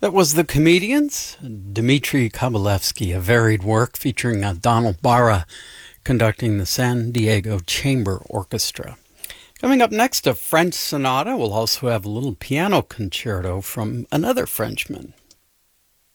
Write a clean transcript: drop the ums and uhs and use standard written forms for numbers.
That was The Comedians, Dmitri Kabalevsky, a varied work featuring Donald Barra conducting the San Diego Chamber Orchestra. Coming up next, a French sonata. We'll also have a little piano concerto from another Frenchman,